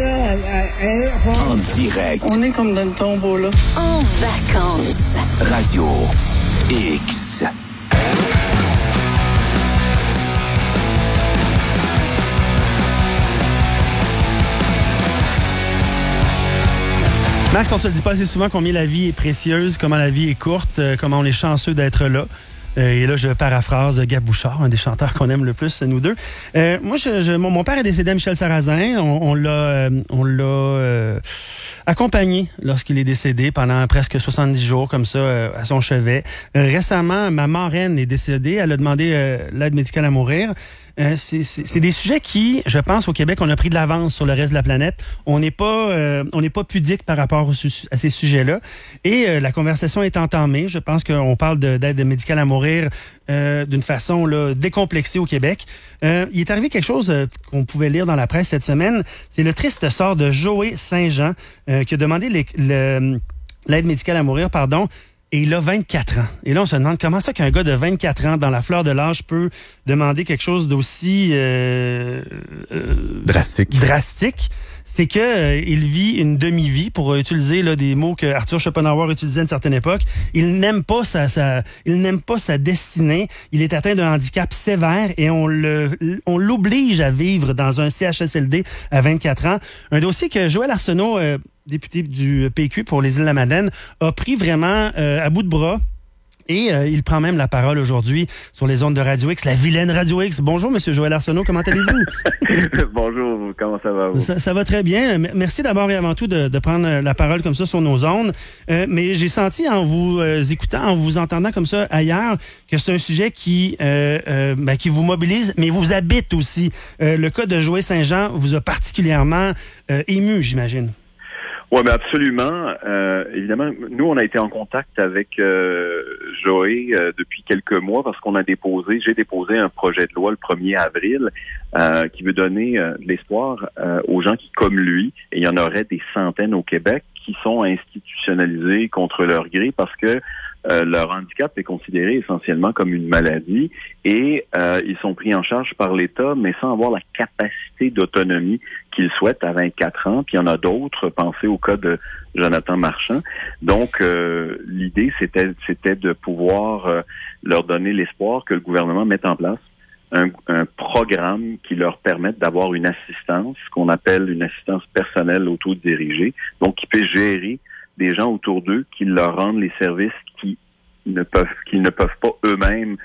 En direct. On est comme dans le tombeau, là. En vacances. Radio X. Max, on se le dit pas assez souvent combien la vie est précieuse, comment la vie est courte, comment on est chanceux d'être là. Et là, je paraphrase Gab Bouchard, un des chanteurs qu'on aime le plus, nous deux. Moi, mon père est décédé à Michel Sarrazin. On l'a accompagné lorsqu'il est décédé pendant presque 70 jours, comme ça, à son chevet. Récemment, ma marraine est décédée. Elle a demandé l'aide médicale à mourir. c'est des sujets qui, je pense, au Québec, on a pris de l'avance sur le reste de la planète. On n'est pas pudique par rapport à ces sujets-là. Et la conversation est entamée. Je pense qu'on parle d'aide médicale à mourir d'une façon là, décomplexée au Québec. Il est arrivé quelque chose qu'on pouvait lire dans la presse cette semaine. C'est le triste sort de Joey Saint-Jean qui a demandé l'aide médicale à mourir, et il a 24 ans. Et là, on se demande comment ça qu'un gars de 24 ans, dans la fleur de l'âge, peut demander quelque chose d'aussi drastique. C'est que il vit une demi-vie, pour utiliser là, des mots que Arthur Schopenhauer utilisait à une certaine époque. Il n'aime pas sa destinée. Il est atteint d'un handicap sévère et on l'oblige à vivre dans un CHSLD à 24 ans. Un dossier que Joël Arsenault, député du PQ pour les Îles-de-la-Madeleine, a pris vraiment à bout de bras. Et il prend même la parole aujourd'hui sur les ondes de Radio X, la vilaine Radio X. Bonjour, Monsieur Joël Arsenault, comment allez-vous? Bonjour, comment ça va? Ça va très bien. Merci d'abord et avant tout de prendre la parole comme ça sur nos ondes. Mais j'ai senti en vous écoutant, en vous entendant comme ça ailleurs, que c'est un sujet qui vous mobilise, mais vous habite aussi. Le cas de Joey Saint-Jean vous a particulièrement ému, j'imagine. Oui, mais absolument. Évidemment, nous, on a été en contact avec Joey depuis quelques mois parce j'ai déposé un projet de loi le 1er avril qui veut donner de l'espoir aux gens qui, comme lui, et il y en aurait des centaines au Québec, qui sont institutionnalisés contre leur gré parce que leur handicap est considéré essentiellement comme une maladie et ils sont pris en charge par l'État, mais sans avoir la capacité d'autonomie qu'ils souhaitent à 24 ans. Puis il y en a d'autres, pensez au cas de Jonathan Marchand. Donc, l'idée, c'était de pouvoir leur donner l'espoir que le gouvernement mette en place un programme qui leur permette d'avoir une assistance, ce qu'on appelle une assistance personnelle autodirigée, donc qui peut gérer des gens autour d'eux qui leur rendent les services qu'ils ne peuvent pas eux-mêmes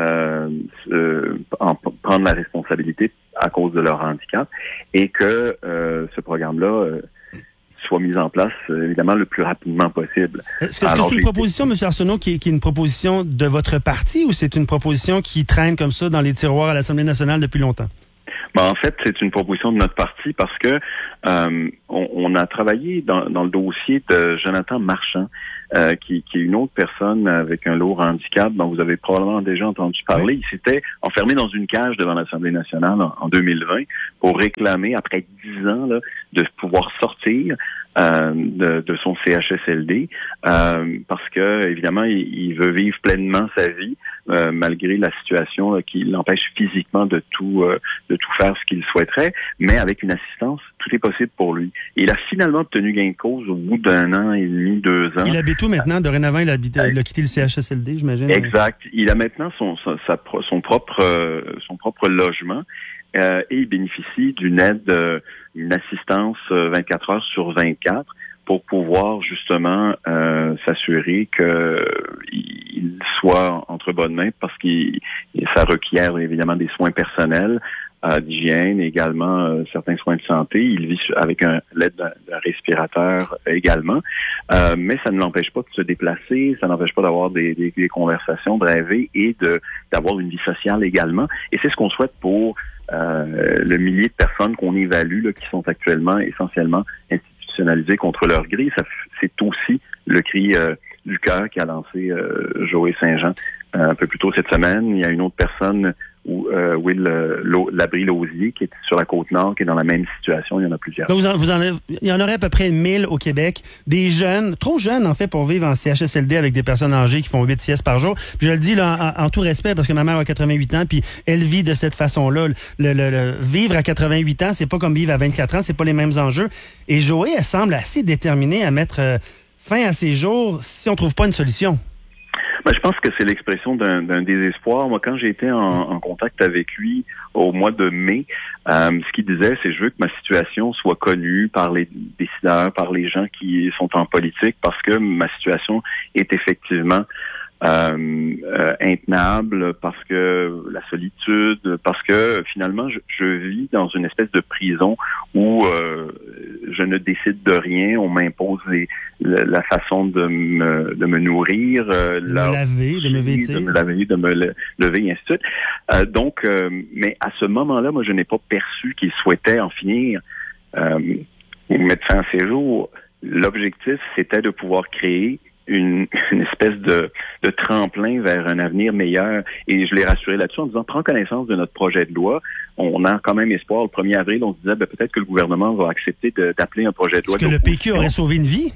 prendre la responsabilité à cause de leur handicap, et que ce programme-là soit mis en place, évidemment, le plus rapidement possible. Est-ce que c'est une proposition, M. Arsenault, qui est une proposition de votre parti, ou c'est une proposition qui traîne comme ça dans les tiroirs à l'Assemblée nationale depuis longtemps? En fait, c'est une proposition de notre parti parce que on a travaillé dans le dossier de Jonathan Marchand, qui est une autre personne avec un lourd handicap dont vous avez probablement déjà entendu parler. Oui. Il s'était enfermé dans une cage devant l'Assemblée nationale en 2020 pour réclamer, après 10 ans, là, de pouvoir sortir de son CHSLD parce que, évidemment, il veut vivre pleinement sa vie malgré la situation qui l'empêche physiquement de tout faire ce qu'il souhaiterait, mais avec une assistance, tout est possible pour lui. Et il a finalement obtenu gain de cause au bout d'1 an et demi, 2 ans. Il habite où maintenant? Dorénavant, il a quitté le CHSLD, j'imagine. Exact. Il a maintenant son propre logement et il bénéficie d'une aide, une assistance 24 heures sur 24 pour pouvoir justement s'assurer qu'il soit entre bonnes mains parce que ça requiert évidemment des soins personnels, d'hygiène, également certains soins de santé. Il vit avec l'aide d'un respirateur également, mais ça ne l'empêche pas de se déplacer, ça n'empêche pas d'avoir des conversations, de rêver et d'avoir une vie sociale également. Et c'est ce qu'on souhaite pour le millier de personnes qu'on évalue là, qui sont actuellement essentiellement institutionnalisées contre leur gré. C'est aussi le cri du cœur qu'a lancé Joey Saint-Jean un peu plus tôt cette semaine. Il y a une autre personne, Will Labrie-Lausier, qui est sur la Côte-Nord, qui est dans la même situation. Il y en a plusieurs. Donc, il y en aurait à peu près 1000 au Québec. Des jeunes, trop jeunes, en fait, pour vivre en CHSLD avec des personnes âgées qui font 8 siestes par jour. Puis je le dis là en tout respect, parce que ma mère a 88 ans, puis elle vit de cette façon-là. Vivre à 88 ans, c'est pas comme vivre à 24 ans, c'est pas les mêmes enjeux. Et Joey, elle semble assez déterminée à mettre fin à ses jours si on trouve pas une solution. Je pense que c'est l'expression d'un désespoir. Moi, quand j'ai été en contact avec lui au mois de mai, ce qu'il disait, c'est: je veux que ma situation soit connue par les décideurs, par les gens qui sont en politique, parce que ma situation est effectivement intenable, parce que la solitude, parce que finalement je vis dans une espèce de prison où je ne décide de rien, on m'impose la façon de me nourrir, de me laver, de me vêtir, de me lever, et ainsi de suite. Donc, mais à ce moment-là, moi je n'ai pas perçu qu'ils souhaitaient en finir ou mettre fin à ces jours. L'objectif, c'était de pouvoir créer une espèce de tremplin vers un avenir meilleur. Et je l'ai rassuré là-dessus en disant, prends connaissance de notre projet de loi. On a quand même espoir. Le 1er avril, on se disait, peut-être que le gouvernement va accepter d'appeler un projet de loi. Est-ce que le PQ aurait sauvé une vie?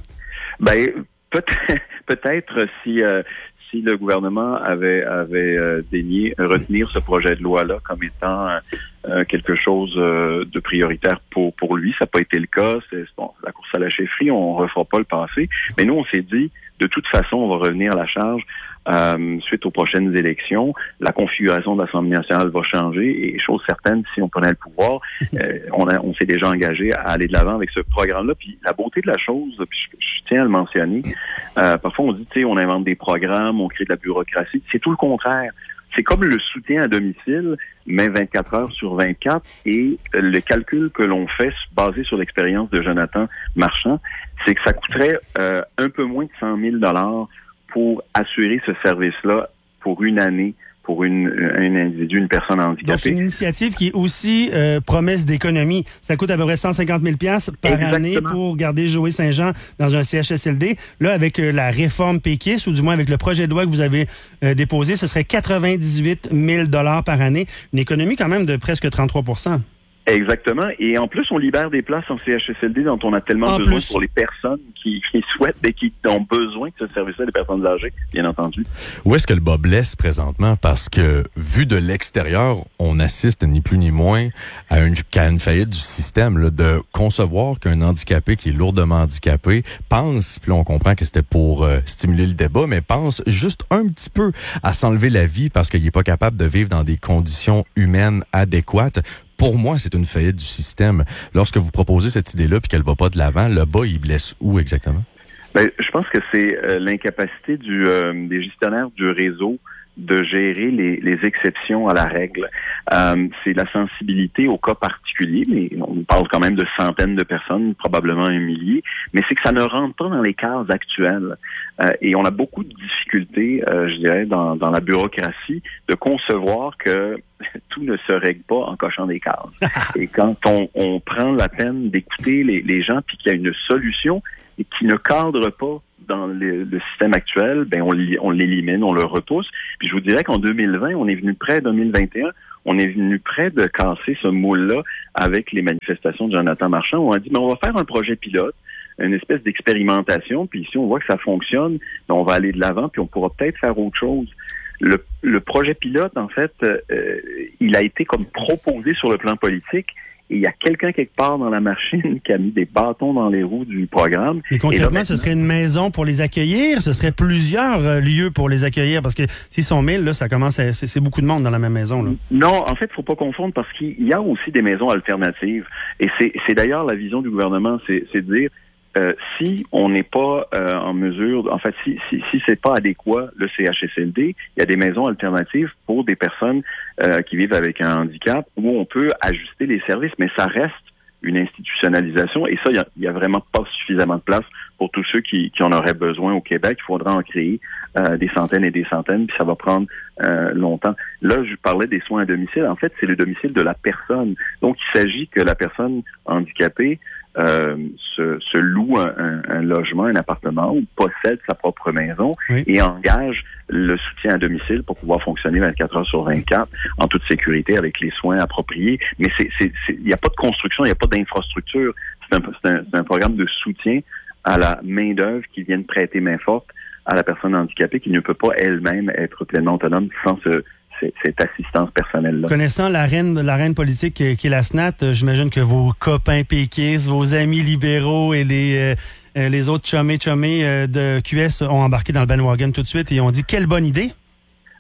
Peut-être si le gouvernement avait daigné retenir ce projet de loi-là comme étant quelque chose de prioritaire pour lui. Ça n'a pas été le cas. C'est la course à la chefferie, on ne refera pas le passé. Mais nous, on s'est dit, de toute façon, on va revenir à la charge suite aux prochaines élections. La configuration de l'Assemblée nationale va changer et chose certaine, si on prenait le pouvoir, on s'est déjà engagé à aller de l'avant avec ce programme-là. Puis la beauté de la chose, puis je tiens à le mentionner, parfois on dit, tu sais, on invente des programmes, on crée de la bureaucratie. C'est tout le contraire. C'est comme le soutien à domicile, mais 24 heures sur 24. Et le calcul que l'on fait, basé sur l'expérience de Jonathan Marchand, c'est que ça coûterait un peu moins de 100 000 $ pour assurer ce service-là pour une année pour un individu, une personne handicapée. Donc, c'est une initiative qui est aussi promesse d'économie. Ça coûte à peu près 150 000 $ par année pour garder Joël Saint-Jean dans un CHSLD. Là, avec la réforme péquiste, ou du moins avec le projet de loi que vous avez déposé, ce serait 98 000 $ par année. Une économie quand même de presque 33 %. Exactement. Et en plus, on libère des places en CHSLD dont on a tellement besoin pour les personnes qui souhaitent et qui ont besoin de ce service-là, des personnes âgées, bien entendu. Où est-ce que le bas blesse présentement? Parce que, vu de l'extérieur, on assiste ni plus ni moins à une faillite du système, là, de concevoir qu'un handicapé qui est lourdement handicapé pense, puis là, on comprend que c'était pour stimuler le débat, mais pense juste un petit peu à s'enlever la vie parce qu'il n'est pas capable de vivre dans des conditions humaines adéquates. Pour moi, c'est une faillite du système. Lorsque vous proposez cette idée-là puis qu'elle va pas de l'avant, le bas, il blesse où exactement? Je pense que c'est l'incapacité des gestionnaires du réseau de gérer les exceptions à la règle. C'est la sensibilité au cas particulier, mais on parle quand même de centaines de personnes, probablement un millier, mais c'est que ça ne rentre pas dans les cases actuelles. Et on a beaucoup de difficultés, je dirais, dans la bureaucratie, de concevoir que tout ne se règle pas en cochant des cases. Et quand on prend la peine d'écouter les gens puis qu'il y a une solution et qui ne cadre pas dans le système actuel, on l'élimine, on le repousse. Puis je vous dirais qu'en 2020, on est venu près, 2021, on est venu près de casser ce moule-là avec les manifestations de Jonathan Marchand. On a dit, on va faire un projet pilote, une espèce d'expérimentation, puis si on voit que ça fonctionne, on va aller de l'avant, puis on pourra peut-être faire autre chose. Le projet pilote, en fait, il a été comme proposé sur le plan politique. Et il y a quelqu'un quelque part dans la machine qui a mis des bâtons dans les roues du programme. Et concrètement, ce serait une maison pour les accueillir? Ce serait plusieurs lieux pour les accueillir? Parce que s'ils sont 1000, là, ça commence c'est beaucoup de monde dans la même maison, là. Non, en fait, faut pas confondre parce qu'il y a aussi des maisons alternatives. Et c'est d'ailleurs la vision du gouvernement, c'est de dire, si on n'est pas en mesure, en fait, si c'est pas adéquat le CHSLD, il y a des maisons alternatives pour des personnes qui vivent avec un handicap où on peut ajuster les services, mais ça reste une institutionnalisation et ça, il y a vraiment pas suffisamment de place pour tous ceux qui en auraient besoin au Québec. Il faudra en créer des centaines et des centaines, puis ça va prendre longtemps. Là, je parlais des soins à domicile. En fait, c'est le domicile de la personne. Donc, il s'agit que la personne handicapée se loue un logement, un appartement ou possède sa propre maison et engage le soutien à domicile pour pouvoir fonctionner 24 heures sur 24 en toute sécurité avec les soins appropriés. Mais il n'y a pas de construction, il n'y a pas d'infrastructure. C'est un programme de soutien à la main-d'œuvre qui vient de prêter main forte à la personne handicapée qui ne peut pas elle-même être pleinement autonome sans cette assistance personnelle-là. Connaissant la reine politique qui est la SNAT, j'imagine que vos copains péquistes, vos amis libéraux et les autres chumés de QS ont embarqué dans le bandwagon tout de suite et ont dit quelle bonne idée.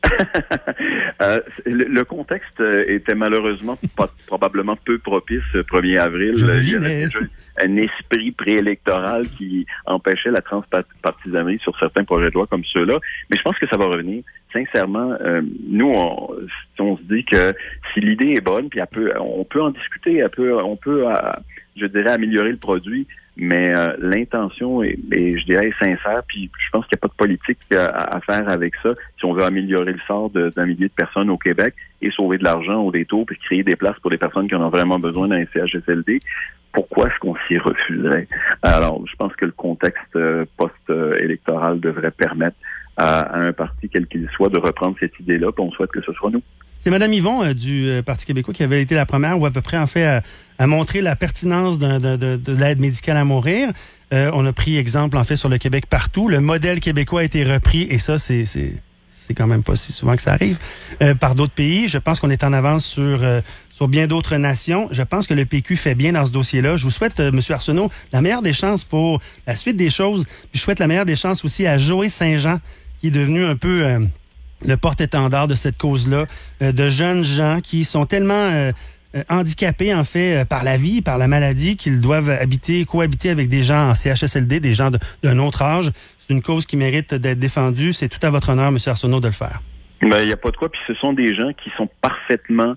Le contexte était malheureusement probablement peu propice le 1er avril. Je Il y avait devinais. déjà un esprit préélectoral qui empêchait la transpartisanerie sur certains projets de loi comme ceux-là. Mais je pense que ça va revenir. Sincèrement, nous, on se dit que si l'idée est bonne, puis on peut en discuter, on peut, je dirais, améliorer le produit, mais l'intention est, je dirais, sincère, puis je pense qu'il n'y a pas de politique à faire avec ça si on veut améliorer le sort d'un millier de personnes au Québec et sauver de l'argent au détour, puis créer des places pour les personnes qui en ont vraiment besoin dans les CHSLD. Pourquoi est-ce qu'on s'y refuserait? Alors, je pense que le contexte post-électoral devrait permettre à un parti, quel qu'il soit, de reprendre cette idée-là, puis on souhaite que ce soit nous. C'est Mme Yvon du Parti québécois qui avait été la première, ou à peu près, en fait, à montrer la pertinence de l'aide médicale à mourir. On a pris exemple, en fait, sur le Québec partout. Le modèle québécois a été repris, et ça, c'est quand même pas si souvent que ça arrive, par d'autres pays. Je pense qu'on est en avance sur bien d'autres nations. Je pense que le PQ fait bien dans ce dossier-là. Je vous souhaite, M. Arsenault, la meilleure des chances pour la suite des choses. Puis je souhaite la meilleure des chances aussi à Joël Saint-Jean, qui est devenu un peu le porte-étendard de cette cause-là, de jeunes gens qui sont tellement handicapés, en fait, par la vie, par la maladie, qu'ils doivent cohabiter avec des gens en CHSLD, des gens d'un autre âge. C'est une cause qui mérite d'être défendue. C'est tout à votre honneur, M. Arsenault, de le faire. Ben, il n'y a pas de quoi. Puis ce sont des gens qui sont parfaitement,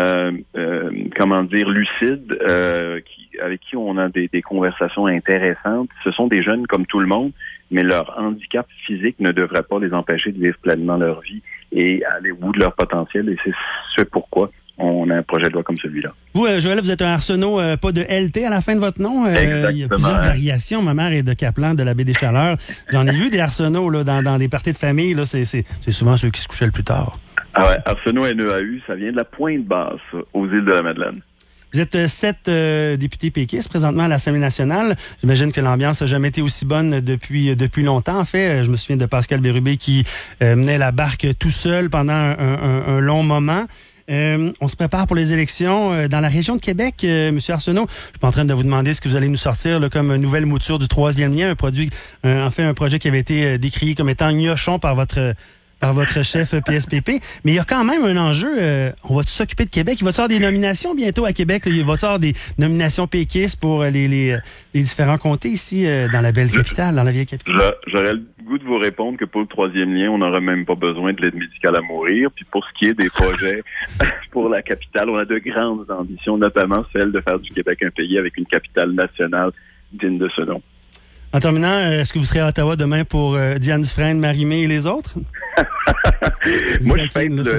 lucides, avec qui on a des conversations intéressantes. Ce sont des jeunes comme tout le monde, mais leur handicap physique ne devrait pas les empêcher de vivre pleinement leur vie et aller au bout de leur potentiel. Et c'est ce pourquoi on a un projet de loi comme celui-là. Vous, Joël, vous êtes un Arsenault, pas de LT à la fin de votre nom. Exactement. Il y a plusieurs variations. Ma mère est de Caplan, de la baie des Chaleurs. J'en ai vu des Arsenault là, dans des parties de famille. Là, c'est souvent ceux qui se couchaient le plus tard. Ah ouais, Arsenault NEAU, ça vient de la Pointe-Basse, aux îles de la Madeleine. Vous êtes 7 députés péquistes présentement à l'Assemblée nationale. J'imagine que l'ambiance n'a jamais été aussi bonne depuis longtemps. En fait, je me souviens de Pascal Bérubé qui menait la barque tout seul pendant un long moment. On se prépare pour les élections dans la région de Québec, M. Arsenault. Je suis pas en train de vous demander ce que vous allez nous sortir là, comme nouvelle mouture du 3e lien, un projet qui avait été décrié comme étant gnochon par votre chef PSPP. Mais il y a quand même un enjeu. On va s'occuper de Québec. Il va y avoir des nominations bientôt à Québec. Là. Il va y avoir des nominations péquistes pour les différents comtés ici dans la belle capitale, dans la vieille capitale. J'aurais le goût de vous répondre que pour le 3e lien, on n'aurait même pas besoin de l'aide médicale à mourir. Puis pour ce qui est des projets pour la capitale, on a de grandes ambitions, notamment celle de faire du Québec un pays avec une capitale nationale digne de ce nom. En terminant, est-ce que vous serez à Ottawa demain pour Diane Dufresne, Marie-Mé et les autres? Moi, je fête le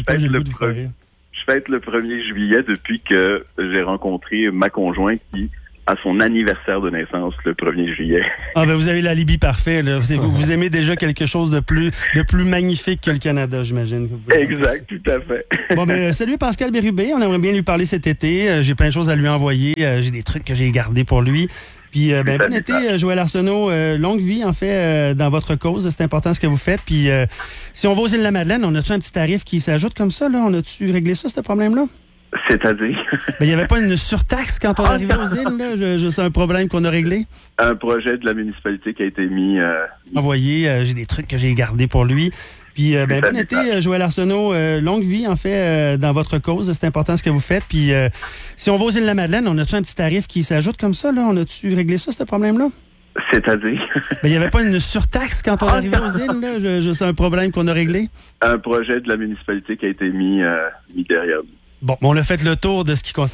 1er juillet depuis que j'ai rencontré ma conjointe qui a son anniversaire de naissance le 1er juillet. Ah ben vous avez l'alibi parfait. Là. Vous aimez déjà quelque chose de plus magnifique que le Canada, j'imagine. Exact, tout à fait. Bon ben salut Pascal Bérubé, on aimerait bien lui parler cet été. J'ai plein de choses à lui envoyer. J'ai des trucs que j'ai gardés pour lui. Puis, bon été, Joël Arsenault, longue vie, en fait, dans votre cause. C'est important ce que vous faites. Puis, si on va aux îles de la Madeleine, on a-tu un petit tarif qui s'ajoute comme ça, là? On a-tu réglé ça, ce problème-là? C'est-à-dire? Il n'y avait pas une surtaxe quand on arrivait aux îles, là? C'est un problème qu'on a réglé? Un projet de la municipalité qui a été mis... envoyé. J'ai des trucs que j'ai gardés pour lui. Puis, bon été, Joël Arsenault, longue vie, en fait, dans votre cause. C'est important ce que vous faites. Puis, si on va aux îles de la Madeleine, on a-tu un petit tarif qui s'ajoute comme ça, là? On a-tu réglé ça, ce problème-là? C'est-à-dire? Il n'y avait pas une surtaxe quand on arrivait aux îles, là? C'est un problème qu'on a réglé? Un projet de la municipalité qui a été mis derrière nous. Bon, on a fait le tour de ce qui concerne